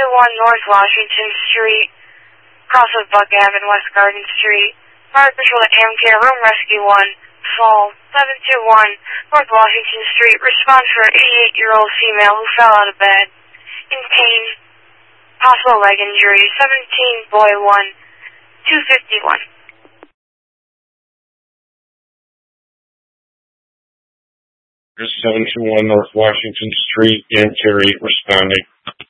North Washington Street, cross of Buck Ave and West Garden Street. Fire Patrol at Amcare, Room Rescue 1, Fall 721, North Washington Street. Respond for an 88-year-old female who fell out of bed. In pain. Possible leg injury. 17 Boy 1, 251. Here's 721 North Washington Street, Amcare 8 responding.